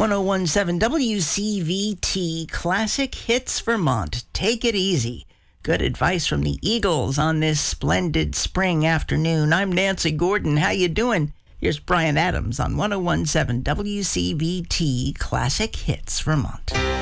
1017 WCVT Classic Hits Vermont. Take it easy. Good advice from the Eagles on this splendid spring afternoon. I'm Nancy Gordon. How you doing? Here's Brian Adams on 1017 WCVT Classic Hits Vermont.